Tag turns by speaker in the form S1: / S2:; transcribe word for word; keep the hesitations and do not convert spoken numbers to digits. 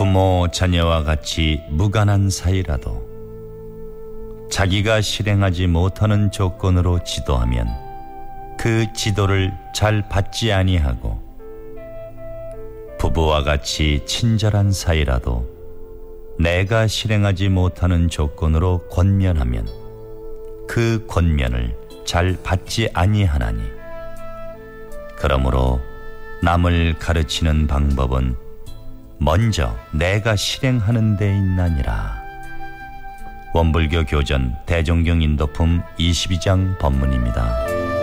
S1: 부모 자녀와 같이 무관한 사이라도 자기가 실행하지 못하는 조건으로 지도하면 그 지도를 잘 받지 아니하고, 부부와 같이 친절한 사이라도 내가 실행하지 못하는 조건으로 권면하면 그 권면을 잘 받지 아니하나니, 그러므로 남을 가르치는 방법은 먼저 내가 실행하는 데 있나니라. 원불교 교전 대종경 인도품 이십이 장 법문입니다.